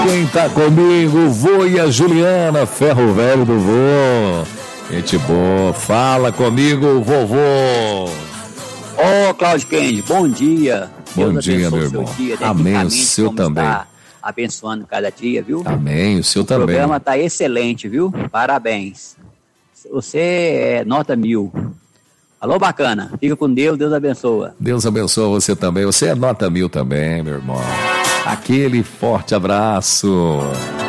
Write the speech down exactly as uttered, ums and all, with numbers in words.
Quem tá comigo? Vô e a Juliana, ferro velho do vô. Gente boa, fala comigo, vovô. Ô, oh, Cláudio Kendi, bom dia. Bom Deus dia, meu irmão. Dia, Amém, o seu também. Está abençoando cada dia, viu? Amém, o seu o também. O programa tá excelente, viu? Parabéns. Você é nota mil. Alô, bacana. Fica com Deus, Deus abençoa. Deus abençoa você também. Você é nota mil também, meu irmão. Aquele forte abraço.